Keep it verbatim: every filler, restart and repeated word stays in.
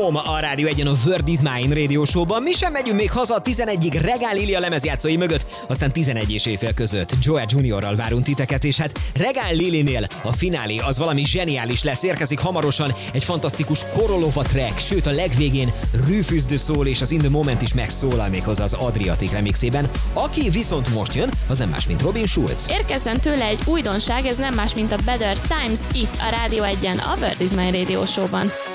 Home a Rádió egyen a Word is Mine Radio Show-ban. Mi sem megyünk még haza a tizenegyig Regál Lili a lemezjátszói mögött, aztán tizenegy és éjfél között Joe Juniorral várunk titeket, és hát Regál Lilinél a finálé az valami zseniális lesz, érkezik hamarosan egy fantasztikus Korolova track, sőt a legvégén Rufus the Soul és az In the Moment is megszólal méghozzá az Adriatic remixében. Aki viszont most jön, az nem más, mint Robin Schulz. Érkezzen tőle egy újdonság, ez nem más, mint a Better Times itt a Rádió egyen a Word is Mine Radio Show-ban.